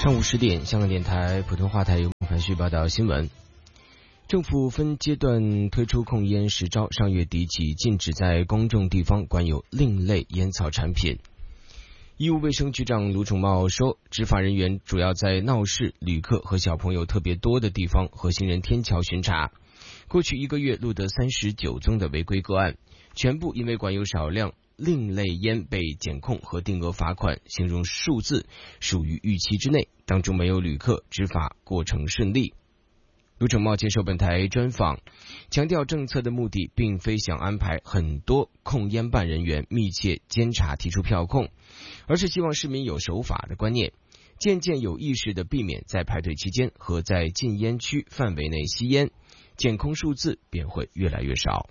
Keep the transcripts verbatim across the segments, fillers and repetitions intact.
上午十点，香港电台普通话台由木凡旭报道新闻。政府分阶段推出控烟实招，上月底起禁止在公众地方管有另类烟草产品。医务卫生局长卢宠茂说，执法人员主要在闹市、旅客和小朋友特别多的地方和行人天桥巡查。过去一个月录得三十九宗的违规个案，全部因为管有少量另类烟被检控和定额罚款，形容数字属于预期之内，当中没有旅客，执法过程顺利。卢宠茂接受本台专访，强调政策的目的并非想安排很多控烟办人员密切监察提出票控，而是希望市民有守法的观念，渐渐有意识地避免在排队期间和在禁烟区范围内吸烟，检控数字便会越来越少。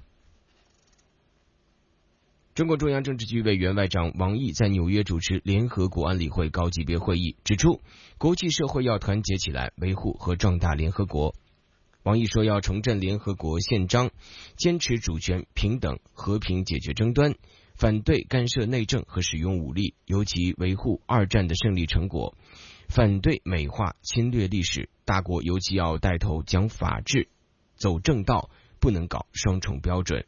中共中央政治局委员外长王毅在纽约主持联合国安理会高级别会议，指出国际社会要团结起来，维护和壮大联合国。王毅说，要重振联合国宪章，坚持主权、平等、和平解决争端，反对干涉内政和使用武力，尤其维护二战的胜利成果，反对美化侵略历史。大国尤其要带头讲法治，走正道，不能搞双重标准。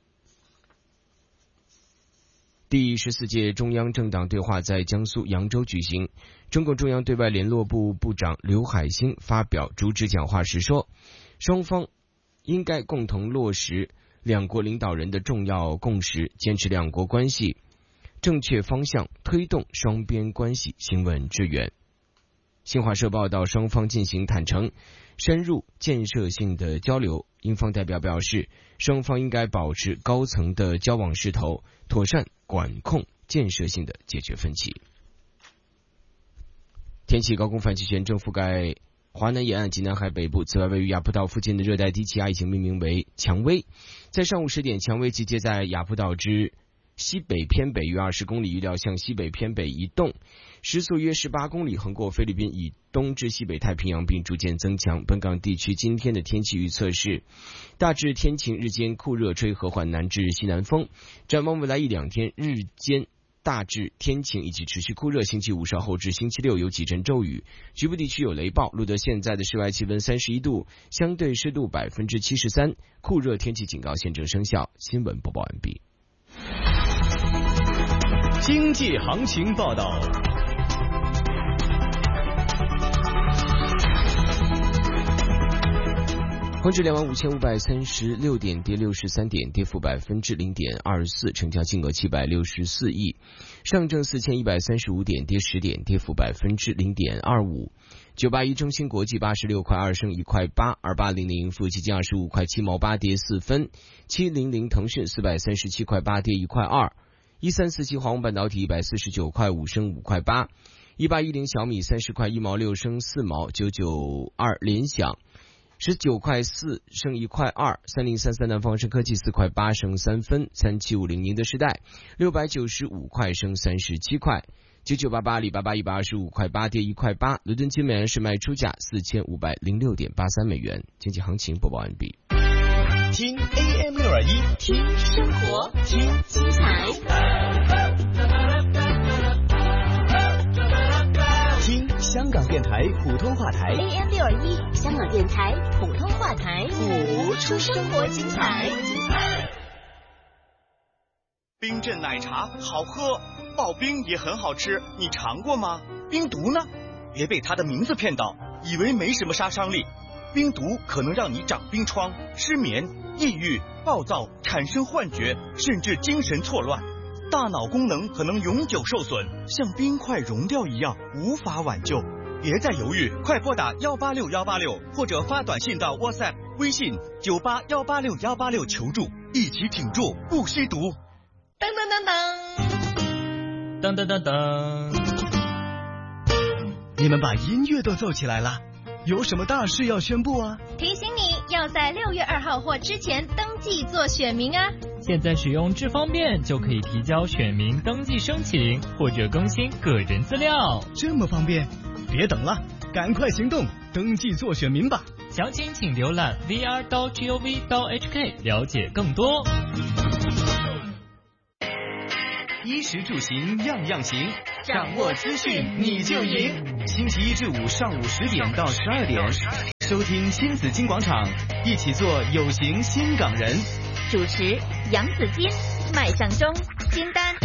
第十四届中央政党对话在江苏扬州举行，中共中央对外联络部部长刘海兴发表主旨讲话时说，双方应该共同落实两国领导人的重要共识，坚持两国关系正确方向，推动双边关系行稳致远。新华社报道，双方进行坦诚、深入、建设性的交流。英方代表表示，双方应该保持高层的交往势头，妥善管控，建设性的解决分歧。天气，高空反气旋正覆盖华南沿岸及南海北部，此外位于雅浦岛附近的热带低气压已经命名为蔷薇。在上午十点，蔷薇集结在雅浦岛之西北偏北约二十公里，预料向西北偏北移动，时速约十八公里，横过菲律宾以东至西北太平洋，并逐渐增强。本港地区今天的天气预测是大致天晴，日间酷热，吹和缓南至西南风。展望未来一两天，日间大致天晴以及持续酷热，星期五稍后至星期六有几阵骤雨，局部地区有雷暴。录得现在的室外气温三十一度，相对湿度百分之七十三，酷热天气警告现正生效。新闻播报完毕。 经济行情报道。 恒指两万五千五百三十六点，跌六十三点，跌幅百分之零点二四，成交金额七百六十四亿。上证四千一百三十五点，跌十点，跌幅百分之零点二五。九八一中芯国际八十六块二升一块八，二八零零富基金二十五块七毛八跌四分，七零零腾讯四百三十七块八跌一块二，一三四七华虹半导体一百四十九块五升五块八，一八一零小米三十块一毛六升四毛，九九二联想十九块四升一块二，三零三三南方生科技四块八升三分，三七五零宁德时代六百九十五块升三十七块，九九八八阿里巴巴一百二十五块八跌一块八，伦敦金美元是卖出价四千五百零六点八三美元。经济行情播报完毕。 听 A M 六二一， 听生活，听精彩， 听香港电台普通话台 A M 六二一，香港电台普通话台， 谱出生活精彩。 冰镇奶茶好喝，刨冰也很好吃，你尝过吗？冰毒呢？别被它的名字骗到，以为没什么杀伤力。冰毒可能让你长冰疮、失眠、抑郁、暴躁，产生幻觉，甚至精神错乱，大脑功能可能永久受损，像冰块融掉一样，无法挽救。别再犹豫，快拨打幺八六幺八六，或者发短信到 WhatsApp、微信九八幺八六幺八六求助，一起挺住，不吸毒。 噔噔噔噔， 噔噔噔噔，你们把音乐都奏起来了。有什么大事要宣布啊？ 提醒你要在六月二号或之前登记做选民啊！ 现在使用智方便就可以提交选民登记申请或者更新个人资料， 这么方便，别等了，赶快行动，登记做选民吧！ 详情请浏览 v r 点 gov 点 h k 了解更多。 衣食住行样样行， 掌握资讯你就赢。星期一至五上午十点到十二点，收听新紫金广场，一起做有型新港人。 主持杨子金、麦尚中、金丹。